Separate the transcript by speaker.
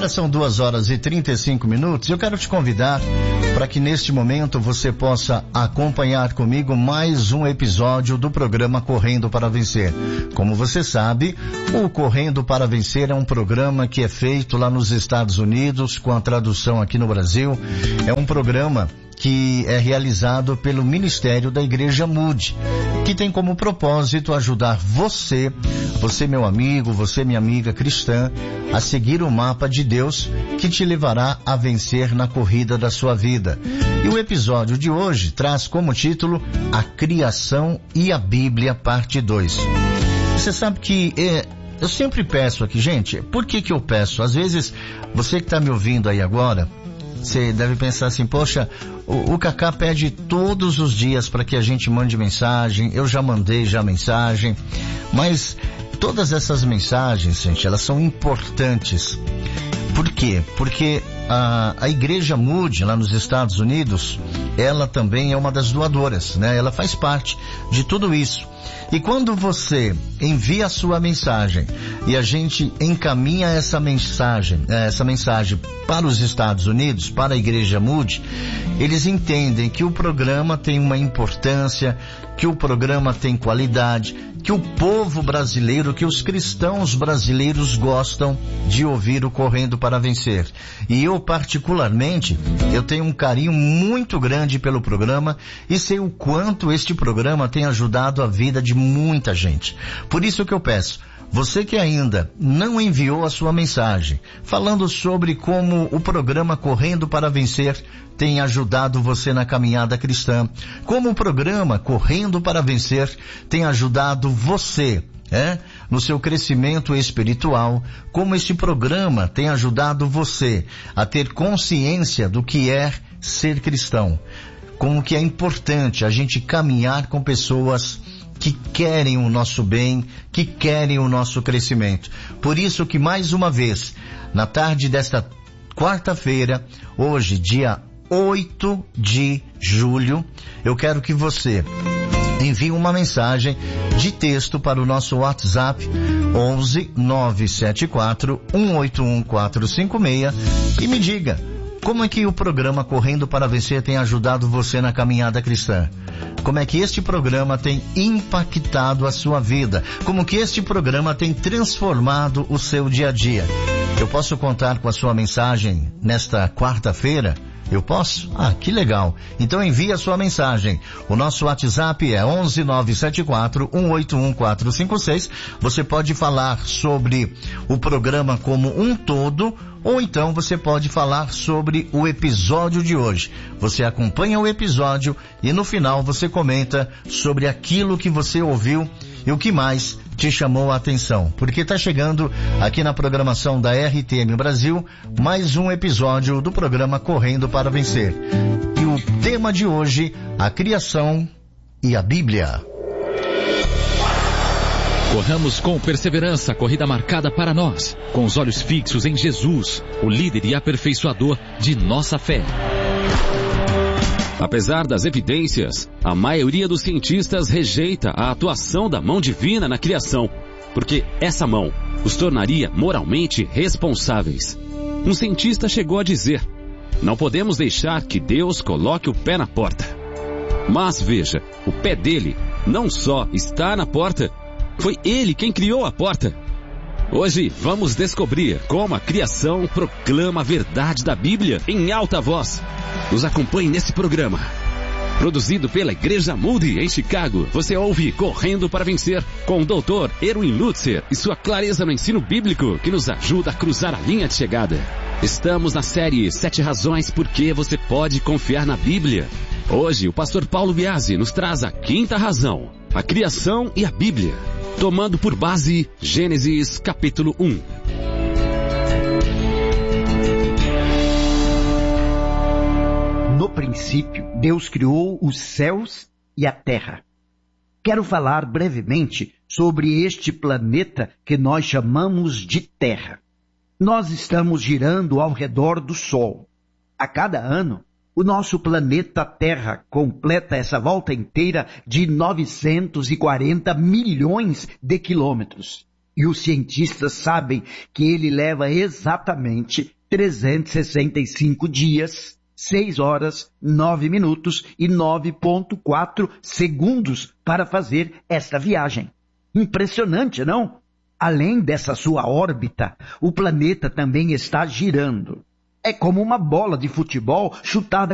Speaker 1: Agora são 2h35. Eu quero te convidar para que neste momento você possa acompanhar comigo mais um episódio do programa Correndo para Vencer. Como você sabe, o Correndo para Vencer é um programa que é feito lá nos Estados Unidos, com a tradução aqui no Brasil. É um programa que é realizado pelo Ministério da Igreja Moody, que tem como propósito ajudar você meu amigo, você minha amiga cristã, a seguir o mapa de Deus que te levará a vencer na corrida da sua vida. E o episódio de hoje traz como título A Criação e a Bíblia, parte 2. Você sabe que eu sempre peço aqui, gente, por que eu peço? Às vezes, você que está me ouvindo aí agora, você deve pensar assim, poxa, o Cacá pede todos os dias para que a gente mande mensagem, eu já mandei mensagem, mas todas essas mensagens, gente, elas são importantes. Por quê? Porque a Igreja Moody, lá nos Estados Unidos, ela também é uma das doadoras, né? Ela faz parte de tudo isso. E quando você envia a sua mensagem e a gente encaminha essa mensagem para os Estados Unidos, para a Igreja Moody, eles entendem que o programa tem uma importância, que o programa tem qualidade, que o povo brasileiro, que os cristãos brasileiros gostam de ouvir o Correndo para Vencer. E eu, particularmente, eu tenho um carinho muito grande pelo programa e sei o quanto este programa tem ajudado a vida de muita gente. Por isso que eu peço, você que ainda não enviou a sua mensagem, falando sobre como o programa Correndo para Vencer tem ajudado você na caminhada cristã, como o programa Correndo para Vencer tem ajudado você, no seu crescimento espiritual, como este programa tem ajudado você a ter consciência do que é ser cristão, como que é importante a gente caminhar com pessoas que querem o nosso bem, que querem o nosso crescimento. Por isso que mais uma vez, na tarde desta quarta-feira, hoje, dia 8 de julho, eu quero que você envie uma mensagem de texto para o nosso WhatsApp 11 974 181 456 e me diga como é que o programa Correndo para Vencer tem ajudado você na caminhada cristã. Como é que este programa tem impactado a sua vida? Como que este programa tem transformado o seu dia a dia? Eu posso contar com a sua mensagem nesta quarta-feira? Eu posso? Ah, que legal. Então envie a sua mensagem. O nosso WhatsApp é 11 974 181 456. Você pode falar sobre o programa como um todo, ou então você pode falar sobre o episódio de hoje. Você acompanha o episódio e no final você comenta sobre aquilo que você ouviu e o que mais te chamou a atenção. Porque está chegando aqui na programação da RTM Brasil mais um episódio do programa Correndo para Vencer. E o tema de hoje, a criação e a Bíblia.
Speaker 2: Corramos com perseverança a corrida marcada para nós, com os olhos fixos em Jesus, o líder e aperfeiçoador de nossa fé. Apesar das evidências, a maioria dos cientistas rejeita a atuação da mão divina na criação, porque essa mão os tornaria moralmente responsáveis. Um cientista chegou a dizer: não podemos deixar que Deus coloque o pé na porta. Mas veja, o pé dele não só está na porta, foi ele quem criou a porta. Hoje vamos descobrir como a criação proclama a verdade da Bíblia em alta voz. Nos acompanhe nesse programa. Produzido pela Igreja Moody em Chicago, você ouve Correndo para Vencer com o Dr. Erwin Lutzer e sua clareza no ensino bíblico que nos ajuda a cruzar a linha de chegada. Estamos na série 7 razões por que você pode confiar na Bíblia. Hoje o pastor Paulo Biasi nos traz a 5ª razão, a criação e a Bíblia, tomando por base Gênesis capítulo 1.
Speaker 3: No princípio, Deus criou os céus e a terra. Quero falar brevemente sobre este planeta que nós chamamos de Terra. Nós estamos girando ao redor do Sol. A cada ano, o nosso planeta Terra completa essa volta inteira de 940 milhões de quilômetros. E os cientistas sabem que ele leva exatamente 365 dias, 6 horas, 9 minutos e 9,4 segundos para fazer esta viagem. Impressionante, não? Além dessa sua órbita, o planeta também está girando. É como uma bola de futebol chutada